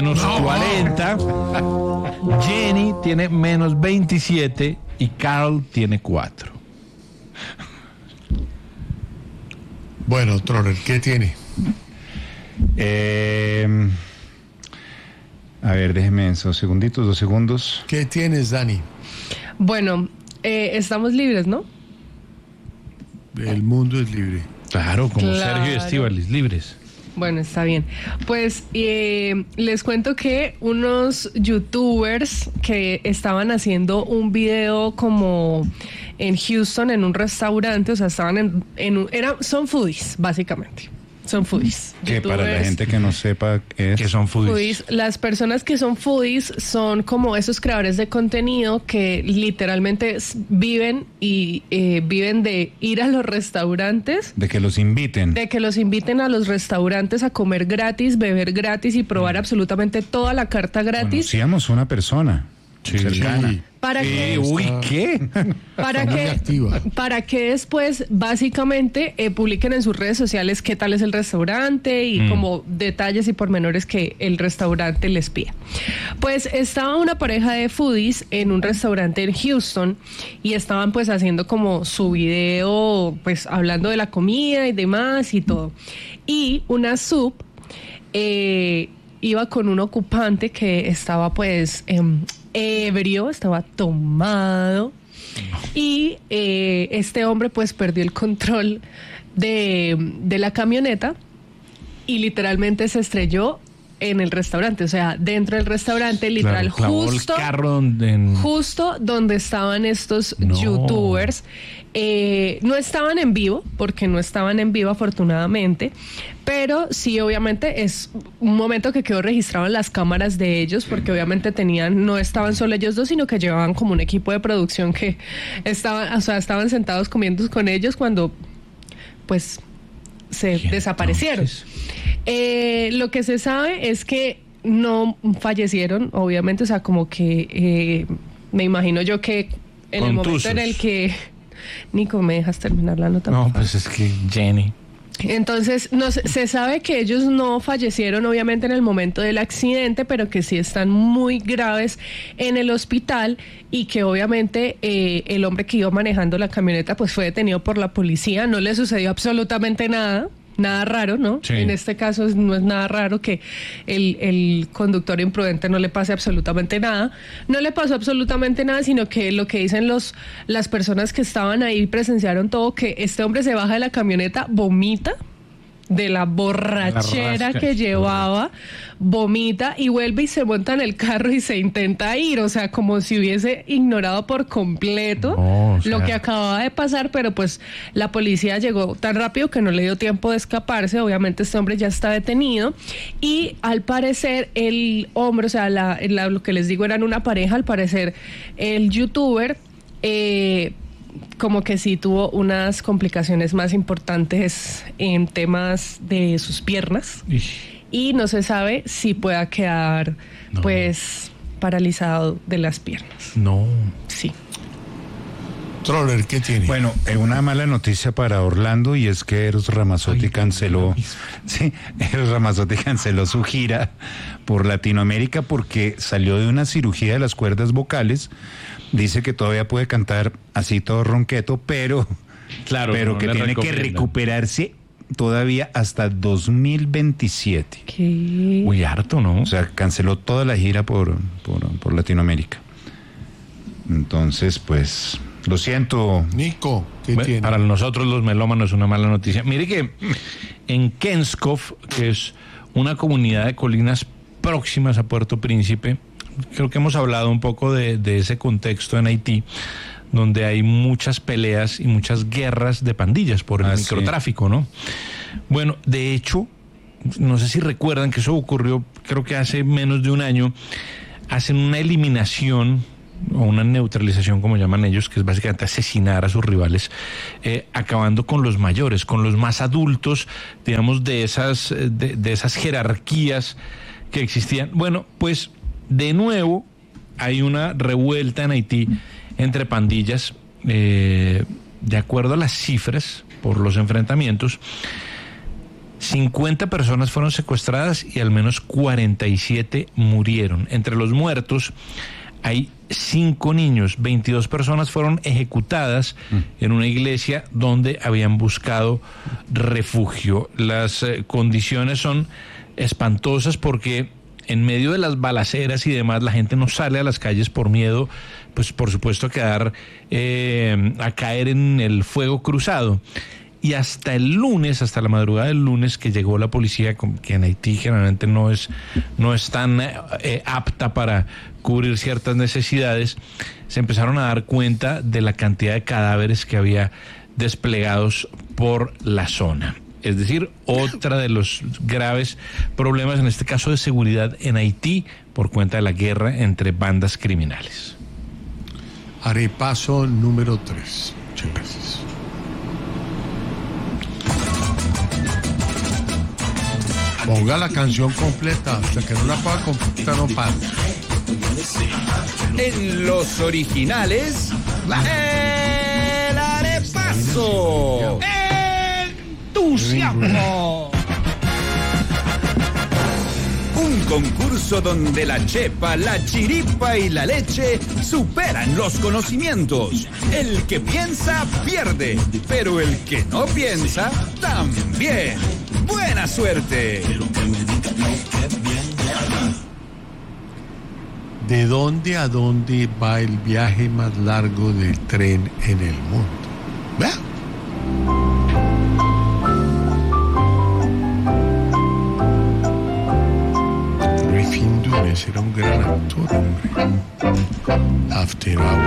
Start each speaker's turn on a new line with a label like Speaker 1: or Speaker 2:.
Speaker 1: Menos 40. Jenny tiene menos 27 y Carl tiene 4.
Speaker 2: Bueno, Troller, ¿qué tiene?
Speaker 3: A ver, déjeme en 2 segundos.
Speaker 2: ¿Qué tienes, Dani?
Speaker 4: Bueno, estamos libres, ¿no?
Speaker 2: El mundo es libre.
Speaker 1: Claro, como
Speaker 4: Claro.
Speaker 1: Sergio y Estíbaliz, libres.
Speaker 4: Bueno, está bien. Pues les cuento que unos youtubers que estaban haciendo un video como en Houston en un restaurante, o sea, estaban son foodies, básicamente. Son foodies.
Speaker 3: Que para la
Speaker 4: Youtubers,
Speaker 3: gente que no sepa
Speaker 1: Que son foodies.
Speaker 4: foodies. Las personas que son foodies son como esos creadores de contenido que literalmente viven y viven de ir a los restaurantes,
Speaker 3: de que los inviten.
Speaker 4: de que los inviten a los restaurantes a comer gratis, beber gratis y probar absolutamente toda la carta gratis.
Speaker 3: Conocíamos una persona cercana.
Speaker 2: Sí.
Speaker 4: ¿Para qué?
Speaker 1: Uy, ¿qué?
Speaker 4: Para
Speaker 2: Está muy
Speaker 4: que,
Speaker 2: activa.
Speaker 4: para que después básicamente publiquen en sus redes sociales qué tal es el restaurante y como detalles y pormenores que el restaurante les pida. Pues estaba una pareja de foodies en un restaurante en Houston y estaban pues haciendo como su video, pues hablando de la comida y demás y todo. Y una sub iba con un ocupante que estaba pues ebrio, estaba tomado y este hombre pues perdió el control de la camioneta y literalmente se estrelló en el restaurante, o sea, dentro del restaurante, literal,
Speaker 1: Claro, clavó
Speaker 4: justo
Speaker 1: el carro
Speaker 4: justo donde estaban estos
Speaker 1: No.
Speaker 4: youtubers. No estaban en vivo, porque no estaban en vivo afortunadamente, pero sí obviamente es un momento que quedó registrado en las cámaras de ellos, porque obviamente no estaban solo ellos dos, sino que llevaban como un equipo de producción que estaban sentados comiendo con ellos cuando pues se desaparecieron. Lo que se sabe es que no fallecieron, obviamente, o sea, como que me imagino yo que en el momento en el que... Nico, ¿me dejas terminar la nota?
Speaker 1: No, pues es que Jenny.
Speaker 4: Entonces, se sabe que ellos no fallecieron obviamente en el momento del accidente, pero que sí están muy graves en el hospital y que obviamente el hombre que iba manejando la camioneta pues fue detenido por la policía, no le sucedió absolutamente nada. Nada raro, ¿no?
Speaker 1: Sí.
Speaker 4: En este caso no es nada raro que el conductor imprudente no le pase absolutamente nada. No le pasó absolutamente nada, sino que lo que dicen las personas que estaban ahí presenciaron todo, que este hombre se baja de la camioneta, vomita de la borrachera que llevaba, vomita y vuelve y se monta en el carro y se intenta ir, o sea, como si hubiese ignorado por completo lo que acababa de pasar, pero pues la policía llegó tan rápido que no le dio tiempo de escaparse. Obviamente este hombre ya está detenido y al parecer el hombre, o sea, lo que les digo eran una pareja, al parecer el youtuber como que sí tuvo unas complicaciones más importantes en temas de sus piernas y no se sabe si pueda quedar pues paralizado de las piernas.
Speaker 1: No.
Speaker 4: Sí.
Speaker 2: Troller, ¿qué tiene?
Speaker 3: Bueno, una mala noticia para Orlando y es que Eros Ramazzotti canceló su gira por Latinoamérica porque salió de una cirugía de las cuerdas vocales. Dice que todavía puede cantar así todo ronqueto, pero
Speaker 1: Claro,
Speaker 3: que
Speaker 1: no le
Speaker 3: tiene que
Speaker 1: recomiendan.
Speaker 3: recuperarse todavía hasta 2027.
Speaker 4: ¿Qué?
Speaker 1: Muy harto, ¿no?
Speaker 3: O sea, canceló toda la gira por Latinoamérica. Entonces, pues, lo siento.
Speaker 2: Nico, ¿qué
Speaker 1: Bueno,
Speaker 2: tiene?
Speaker 1: para nosotros los melómanos es una mala noticia. Mire que en Kenskov, que es una comunidad de colinas próximas a Puerto Príncipe, creo que hemos hablado un poco de ese contexto en Haití, donde hay muchas peleas y muchas guerras de pandillas por el microtráfico, ¿no? Bueno, de hecho, no sé si recuerdan que eso ocurrió, creo que hace menos de un año, hacen una eliminación o una neutralización, como llaman ellos, que es básicamente asesinar a sus rivales, acabando con los mayores, con los más adultos, digamos, de esas jerarquías que existían. Bueno, pues de nuevo hay una revuelta en Haití entre pandillas, de acuerdo a las cifras por los enfrentamientos. 50 personas fueron secuestradas y al menos 47 murieron. Entre los muertos hay 5 niños, 22 personas fueron ejecutadas en una iglesia donde habían buscado refugio. Las condiciones son espantosas porque en medio de las balaceras y demás la gente no sale a las calles por miedo, pues por supuesto a caer en el fuego cruzado. Y hasta el lunes, hasta la madrugada del lunes que llegó la policía, que en Haití generalmente no es tan apta para cubrir ciertas necesidades, se empezaron a dar cuenta de la cantidad de cadáveres que había desplegados por la zona. Es decir, otra de los graves problemas, en este caso de seguridad en Haití, por cuenta de la guerra entre bandas criminales.
Speaker 2: Haré paso número 3. Muchas gracias. Ponga la canción completa, hasta que no la pueda completar no para.
Speaker 5: En los originales, el arepaso. ¡Entusiasmo! Un concurso donde la chepa, la chiripa y la leche superan los conocimientos. El que piensa, pierde, pero el que no piensa, también. ¡Buena suerte!
Speaker 2: ¿De dónde a dónde va el viaje más largo del tren en el mundo? ¿Vea? Griffin Dunes era un gran actor, hombre. After Hours.